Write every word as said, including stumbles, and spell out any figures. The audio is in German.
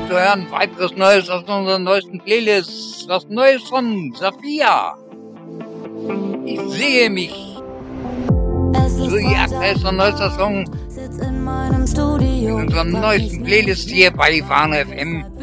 zu hören. Weiteres Neues aus unserer neuesten Playlist. Was Neues von Safiya. Ich sehe mich. So, ihr aktuellster neuester Song in unserer neuesten Playlist hier bei Fahne F M.